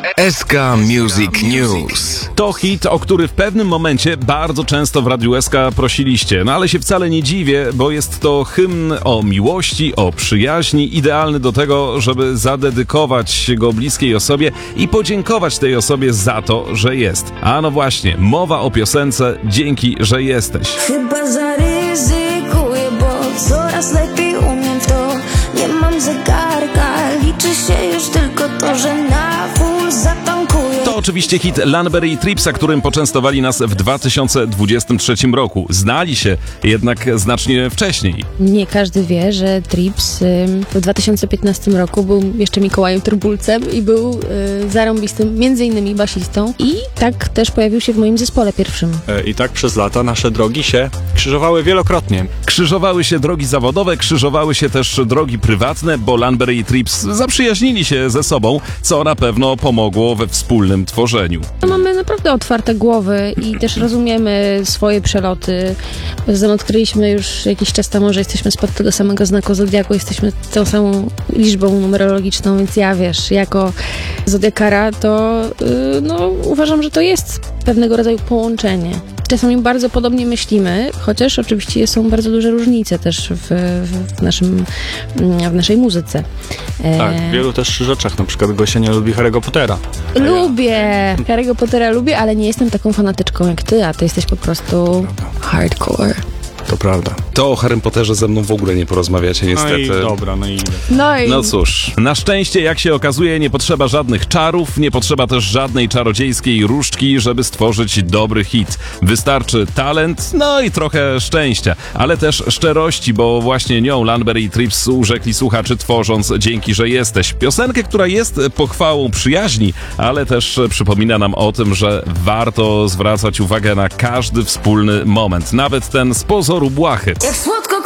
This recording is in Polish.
SK Music News. To hit, o który w pewnym momencie bardzo często w Radiu SK prosiliście. No ale się wcale nie dziwię, bo jest to hymn o miłości, o przyjaźni, idealny do tego, żeby zadedykować go bliskiej osobie i podziękować tej osobie za to, że jest. A no właśnie, mowa o piosence Dzięki, że jesteś. Chyba zaryzykuję, bo coraz lepiej umiem w to. Nie mam zegarka, liczy się już tylko to, że na full zatankuję. To oczywiście hit Lanbery i Tripsa, którym poczęstowali nas w 2023 roku. Znali się jednak znacznie wcześniej. Nie każdy wie, że Trips w 2015 roku był jeszcze Mikołajem Turbulcem i był zarąbistym, między innymi basistą. I tak też pojawił się w moim zespole pierwszym. I tak przez lata nasze drogi się krzyżowały wielokrotnie. Krzyżowały się drogi zawodowe, krzyżowały się też drogi prywatne, bo Lanbery i Trips zaprzyjaźnili się ze sobą, co na pewno pomogło we wspólnym tworzeniu. Mamy naprawdę otwarte głowy i też rozumiemy swoje przeloty. Poza tym odkryliśmy już jakiś czas temu, że jesteśmy spod tego samego znaku zodiaku, jesteśmy tą samą liczbą numerologiczną, więc ja jako zodiakara to uważam, że to jest pewnego rodzaju połączenie. Czasami bardzo podobnie myślimy, chociaż oczywiście są bardzo duże różnice też w naszej muzyce. Tak, w wielu też rzeczach, na przykład Gosia nie lubi Harry'ego Pottera. Lubię! Harry'ego Pottera lubię, ale nie jestem taką fanatyczką jak ty, a ty jesteś po prostu hardcore. To prawda. To o Harrym Potterze ze mną w ogóle nie porozmawiacie, niestety. No cóż, na szczęście, jak się okazuje, nie potrzeba żadnych czarów, nie potrzeba też żadnej czarodziejskiej różdżki, żeby stworzyć dobry hit. Wystarczy talent, no i trochę szczęścia, ale też szczerości, bo właśnie nią Lanbery i Trips urzekli słuchaczy, tworząc Dzięki, że jesteś. Piosenkę, która jest pochwałą przyjaźni, ale też przypomina nam o tym, że warto zwracać uwagę na każdy wspólny moment, nawet ten z pozoru błahy. Jak słodko